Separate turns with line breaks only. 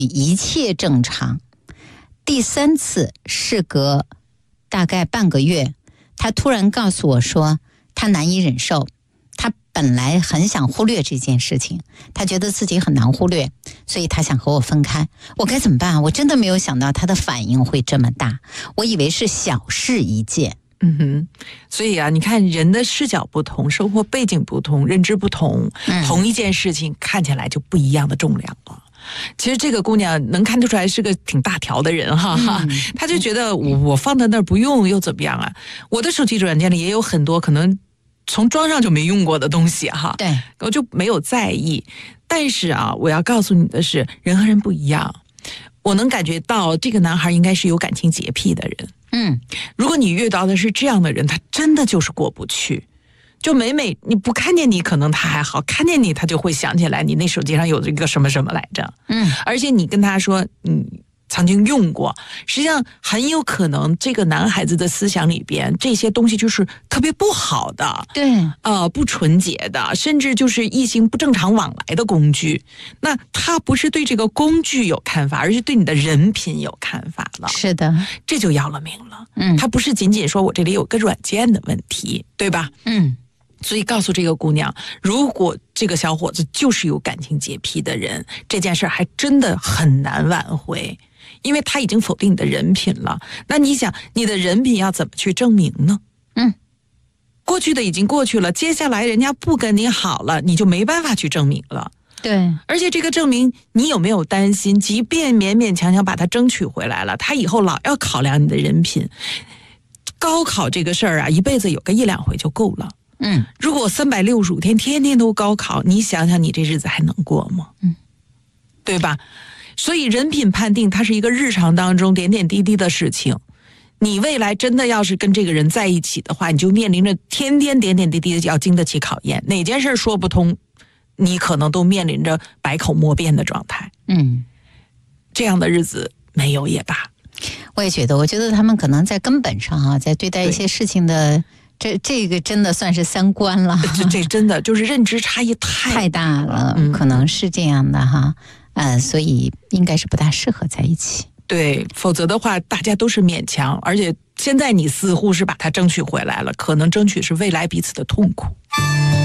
一切正常。第3次事隔大概半个月，他突然告诉我说他难以忍受，他本来很想忽略这件事情，他觉得自己很难忽略，所以他想和我分开。我该怎么办？我真的没有想到他的反应会这么大，我以为是小事一件。
所以啊，你看人的视角不同，生活背景不同，认知不同，同一件事情看起来就不一样的重量了。其实这个姑娘能看得出来是个挺大条的人哈，她就觉得我放在那儿不用又怎么样啊？我的手机软件里也有很多可能从装上就没用过的东西哈，
对，
我就没有在意。但是啊，我要告诉你的是，人和人不一样。我能感觉到这个男孩应该是有感情洁癖的人。如果你遇到的是这样的人，他真的就是过不去。就每你不看见你可能他还好，看见你他就会想起来你那手机上有这个什么什么来着。而且你跟他说你曾经用过，实际上很有可能这个男孩子的思想里边这些东西就是特别不好的，
对，
不纯洁的，甚至就是异性不正常往来的工具。那他不是对这个工具有看法，而是对你的人品有看法了。
是的，
这就要了命了。他不是仅仅说我这里有个软件的问题，对吧？所以告诉这个姑娘，如果这个小伙子就是有感情洁癖的人，这件事还真的很难挽回，因为他已经否定你的人品了。那你想，你的人品要怎么去证明呢？过去的已经过去了，接下来人家不跟你好了，你就没办法去证明了。
对，
而且这个证明你有没有担心，即便勉勉强强把他争取回来了，他以后老要考量你的人品。高考这个事儿啊，一辈子有个1、2回就够了。如果365天天天都高考，你想想你这日子还能过吗？对吧？所以人品判定它是一个日常当中点点滴滴的事情。你未来真的要是跟这个人在一起的话，你就面临着天天点点滴滴的要经得起考验，哪件事说不通，你可能都面临着百口莫辩的状态。这样的日子没有也罢。
我也觉得，我觉得他们可能在根本上啊，在对待一些事情的这个真的算是3观了。
这真的就是认知差异太
大了，可能是这样的哈。所以应该是不大适合在一起。
对，否则的话大家都是勉强，而且现在你似乎是把他争取回来了，可能争取是未来彼此的痛苦。